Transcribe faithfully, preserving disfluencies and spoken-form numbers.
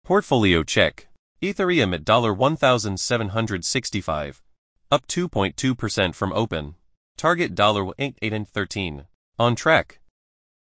Portfolio check. Ethereum at one thousand seven hundred sixty-five dollars, up two point two percent from open. Target eight eight thirteen. On track.